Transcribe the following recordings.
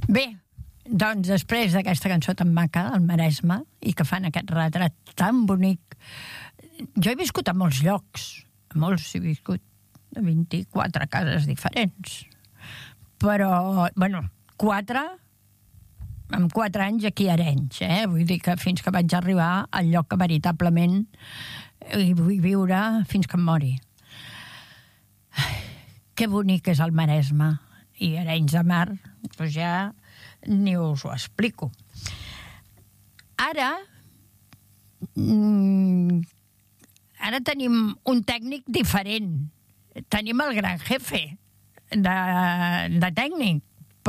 Bé, doncs després d'aquesta cançó tan maca, el Maresme, i que fan aquest retrat tan bonic, jo he viscut a molts llocs, a molts he viscut a 24 cases diferents, però, bueno, 4 amb 4 anys aquí a Arenys, vull dir que fins que vaig arribar al lloc que veritablement hi vull viure fins que em mori. Que bonic és el Maresme, i Arenys de Mar, doncs ja ni us ho explico. Ara tenim un tècnic diferent. Tenim el gran jefe de tècnic,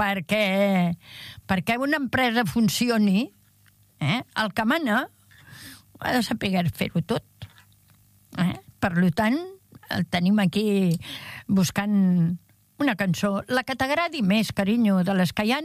perquè una empresa funcioni, el que mana ha de saber fer-ho tot. Per tant, el tenim aquí buscant una cançó, la que t'agradi més, carinyo, de les que hi ha.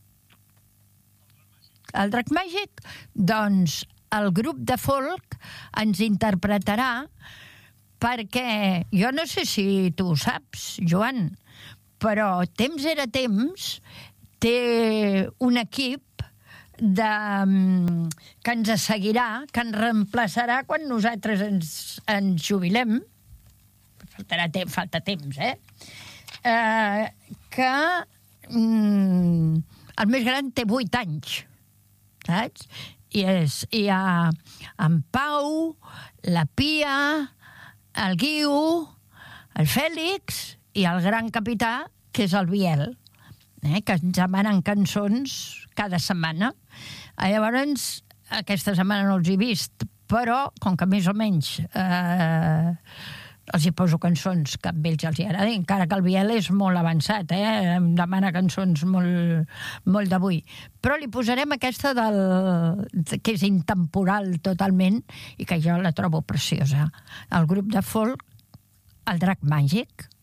El Drac Màgic, doncs el grup de folk ens interpretarà, perquè jo no sé si tu ho saps, Joan, però Temps era temps té un equip que ens seguirà, que ens reemplaçarà quan nosaltres ens jubilem. Falta temps, que el més gran té 8 anys, saps? I hi ha en Pau, la Pia, el Guiu, el Fèlix i el gran capità, que és el Biel, que ens demanen cançons cada setmana. Llavors, aquesta setmana no els he vist, però com que més o menys els hi poso cançons que a ells els agrada, encara que el Biel és molt avançat, em demana cançons molt d'avui. Però li posarem aquesta que és intemporal totalment i que jo la trobo preciosa. El grup de folk, el Drac Màgic.